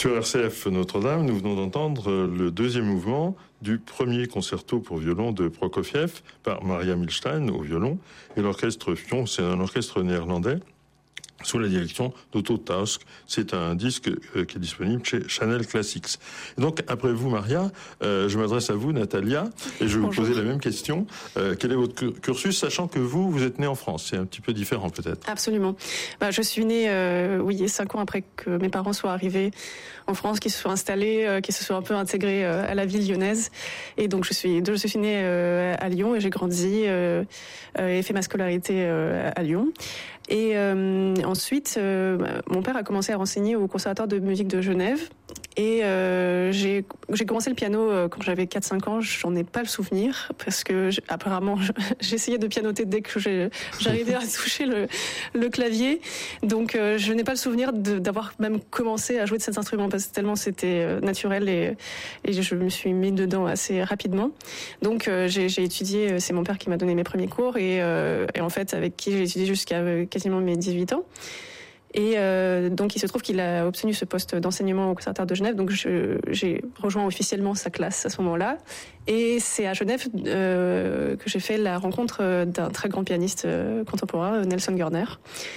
Sur RCF Notre-Dame, nous venons d'entendre le deuxième mouvement du premier concerto pour violon de Prokofiev par Maria Milstein au violon et l'orchestre Fion, c'est un orchestre néerlandais sous la direction d'Otto Tausk. C'est un disque qui est disponible chez Chanel Classics. Et donc, après vous, Maria, je m'adresse à vous, Natalia, et je vais vous poser la même question. Quel est votre cursus, sachant que vous êtes née en France? C'est un petit peu différent, peut-être. Absolument. Je suis née, 5 ans après que mes parents soient arrivés en France, qu'ils se soient installés, qu'ils se soient un peu intégrés à la ville lyonnaise. Et donc, je suis née à Lyon et j'ai grandi et fait ma scolarité à Lyon. Et ensuite, mon père a commencé à renseigner au Conservatoire de musique de Genève. Et j'ai commencé le piano quand j'avais 4-5 ans. J'en ai pas le souvenir parce que apparemment j'essayais de pianoter dès que j'arrivais à toucher le clavier. Donc je n'ai pas le souvenir d'avoir même commencé à jouer de cet instrument parce que tellement c'était naturel et je me suis mis dedans assez rapidement. Donc j'ai étudié, c'est mon père qui m'a donné mes premiers cours et en fait avec qui j'ai étudié jusqu'à quasiment mes 18 ans. Et donc il se trouve qu'il a obtenu ce poste d'enseignement au Conservatoire de Genève, donc j'ai rejoint officiellement sa classe à ce moment-là. Et c'est à Genève que j'ai fait la rencontre d'un très grand pianiste contemporain, Nelson Görner,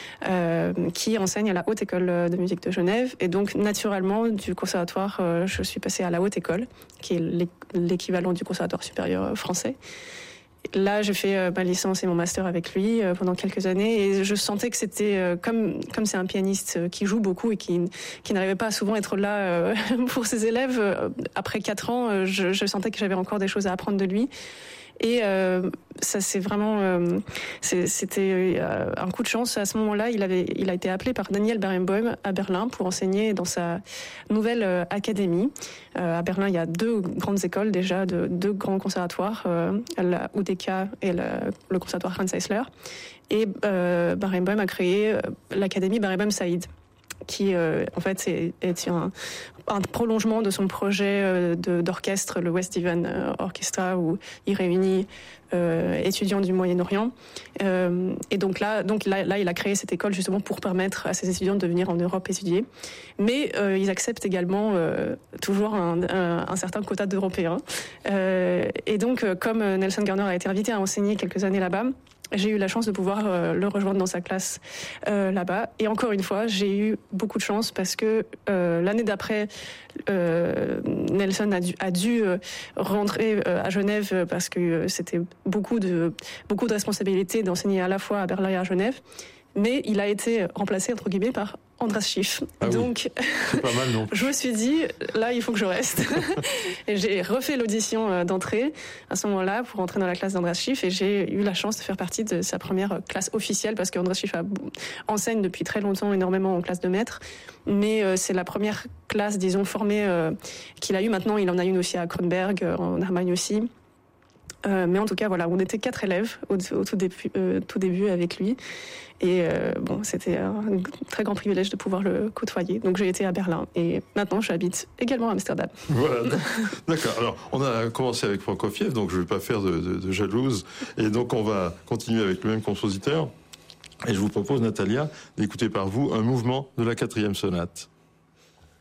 qui enseigne à la Haute École de musique de Genève. Et donc naturellement du conservatoire, je suis passée à la Haute École, qui est l'équivalent du conservatoire supérieur français. Là, j'ai fait ma licence et mon master avec lui pendant quelques années et je sentais que c'était comme c'est un pianiste qui joue beaucoup et qui n'arrivait pas à souvent être là pour ses élèves. Après 4 ans, je sentais que j'avais encore des choses à apprendre de lui. Et ça c'est vraiment c'était un coup de chance. À ce moment-là, il a été appelé par Daniel Barenboim à Berlin pour enseigner dans sa nouvelle académie. À Berlin, il y a 2 grandes écoles déjà, 2 grands conservatoires, la UDK et le conservatoire Hans Eisler. Et Barenboim a créé l'académie Barenboim Saïd, qui en fait est un prolongement de son projet d'orchestre, le West Divan Orchestra, où il réunit étudiants du Moyen-Orient. Et donc là, il a créé cette école justement pour permettre à ses étudiants de venir en Europe étudier. Mais ils acceptent également toujours un certain quota d'Européens. Et donc, comme Nelson Görner a été invité à enseigner quelques années là-bas, j'ai eu la chance de pouvoir le rejoindre dans sa classe là-bas. Et encore une fois, j'ai eu beaucoup de chance parce que l'année d'après, Nelson a dû rentrer à Genève parce que c'était beaucoup de responsabilités d'enseigner à la fois à Berlin et à Genève. Mais il a été remplacé, entre guillemets, par Andras Schiff. Ah donc, oui. C'est pas mal, non? Je me suis dit, là, il faut que je reste. Et j'ai refait l'audition d'entrée à ce moment-là pour entrer dans la classe d'Andras Schiff. Et j'ai eu la chance de faire partie de sa première classe officielle parce qu'Andras Schiff enseigne depuis très longtemps énormément en classe de maître. Mais c'est la première classe, disons, formée qu'il a eue. Maintenant, il en a une aussi à Kronberg, en Allemagne aussi. Mais en tout cas, voilà, on était 4 élèves au tout début avec lui. Et c'était un très grand privilège de pouvoir le côtoyer. Donc j'ai été à Berlin et maintenant j'habite également à Amsterdam. Voilà, d'accord. Alors on a commencé avec Prokofiev, donc je ne vais pas faire de jalouse. Et donc on va continuer avec le même compositeur. Et je vous propose, Natalia, d'écouter par vous un mouvement de la 4e sonate.